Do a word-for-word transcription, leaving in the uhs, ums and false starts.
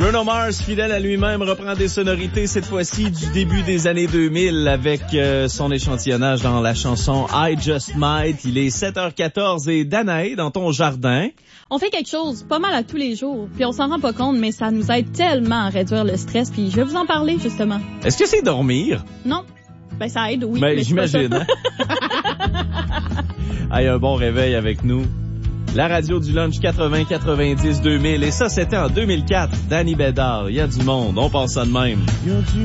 Bruno Mars, fidèle à lui-même, reprend des sonorités cette fois-ci du début des années deux mille avec euh, son échantillonnage dans la chanson I Just Might. Il est sept heures quatorze et Danae, dans ton jardin. On fait quelque chose pas mal à tous les jours, puis on s'en rend pas compte, mais ça nous aide tellement à réduire le stress, puis je vais vous en parler justement. Est-ce que c'est dormir? Non. Ben ça aide, oui. Ben mais j'imagine. Hein? Hey, un bon réveil avec nous. La radio du lunch quatre-vingts quatre-vingt-dix deux mille. Et ça, c'était en deux mille quatre. Danny Bédard. Il y a du monde. On pense ça de même.